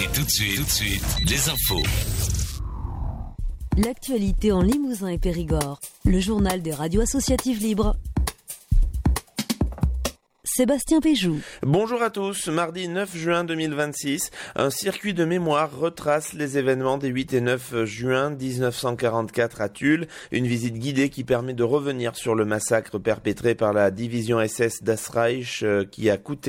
Et tout de suite, les infos. L'actualité en Limousin et Périgord. Le journal des radios associatives libres. Sébastien Péjou. Bonjour à tous. Mardi 9 juin 2026, un circuit de mémoire retrace les événements des 8 et 9 juin 1944 à Tulle. Une visite guidée qui permet de revenir sur le massacre perpétré par la division SS Das Reich qui a coûté